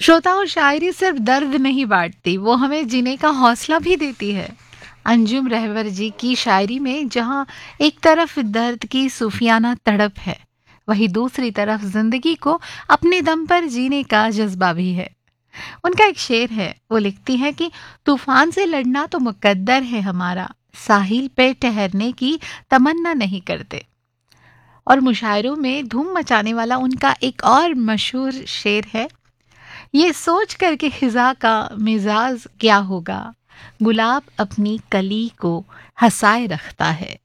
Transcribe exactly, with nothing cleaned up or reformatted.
श्रोताओं, शायरी सिर्फ दर्द नहीं बांटती, वो हमें जीने का हौसला भी देती है। अंजुम रहबर जी की शायरी में जहाँ एक तरफ दर्द की सूफियाना तड़प है, वहीं दूसरी तरफ जिंदगी को अपने दम पर जीने का जज्बा भी है। उनका एक शेर है, वो लिखती है कि तूफान से लड़ना तो मुकद्दर है हमारा, साहिल पे ठहरने की तमन्ना नहीं करते। और मुशायरों में धूम मचाने वाला उनका एक और मशहूर शेर है, ये सोच कर के खिजा का मिजाज क्या होगा, गुलाब अपनी कली को हंसाए रखता है।